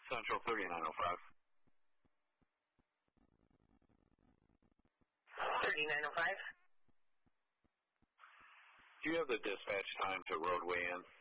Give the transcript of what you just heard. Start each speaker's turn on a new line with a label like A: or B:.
A: Central 3905.
B: 3905.
A: Do you have the dispatch time to roadway in?